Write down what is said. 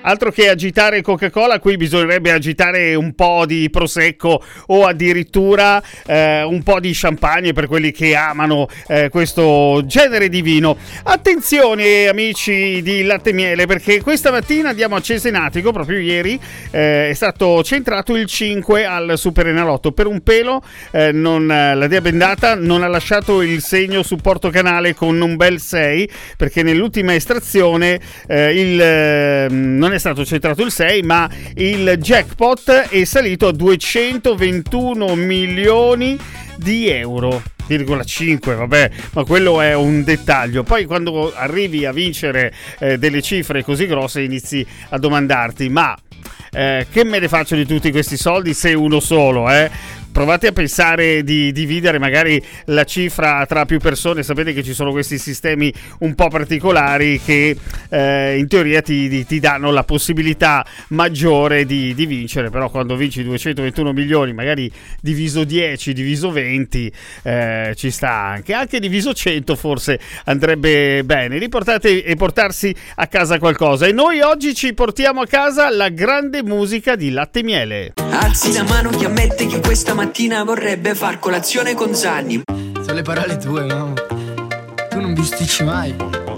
Altro che agitare Coca-Cola, qui bisognerebbe agitare un po' di prosecco o addirittura un po' di champagne per quelli che amano questo genere di vino. Attenzione amici di Latte e Miele, perché questa mattina andiamo a Cesenatico, proprio ieri è stato centrato il 5 al Superenalotto. Per un pelo la Dea Bendata non ha lasciato il segno su Porto Canale con un bel 6, perché nell'ultima estrazione non è stato centrato il 6, ma il jackpot è salito a 221 milioni di euro. 5, vabbè, ma quello è un dettaglio. Poi quando arrivi a vincere delle cifre così grosse inizi a domandarti: ma che me ne faccio di tutti questi soldi se uno solo, Provate a pensare di dividere magari la cifra tra più persone. Sapete che ci sono questi sistemi un po' particolari che in teoria ti danno la possibilità maggiore di vincere, però quando vinci 221 milioni, magari diviso 10, diviso 20, ci sta anche diviso 100 forse andrebbe bene. Riportate e portarsi a casa qualcosa. E noi oggi ci portiamo a casa la grande musica di Latte e Miele. Alzi la mano chi ammette che questa mattina vorrebbe far colazione con Zanni. Sono le parole tue, no? Tu non bisticci mai.